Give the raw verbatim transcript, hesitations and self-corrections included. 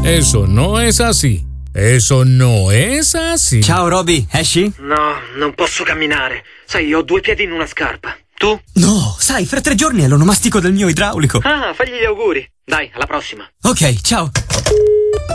Eso no es así. Eso no es así. Ciao Roby, esci? No, non posso camminare. Sai, ho due piedi in una scarpa. Tu? No, sai, fra tre giorni è l'onomastico del mio idraulico. Ah, fagli gli auguri. Dai, alla prossima. Ok, ciao.